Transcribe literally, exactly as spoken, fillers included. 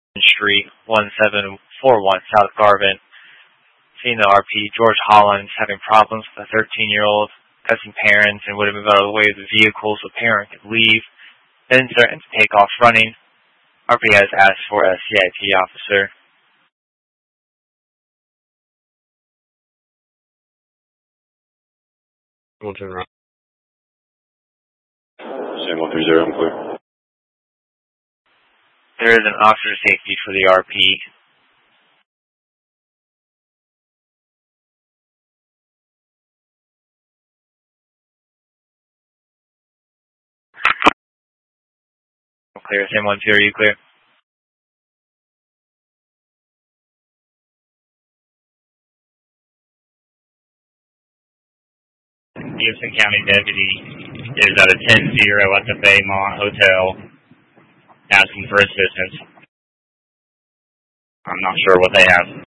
Street, one seven four one South Garvin. Seeing the R P, George Hollins, having problems with a thirteen-year-old, cussing parents, and would have moved out of the way of the vehicle so parent could leave. Then threatened to take off running. R P has asked for a C I P officer. We'll turn around. Sam one three zero, I'm clear. There is an officer safety for the R P. I'm clear. Sam one two, are you clear? Gibson County deputy is at a ten zero at the Baymont Hotel asking for assistance. I'm not sure what they have.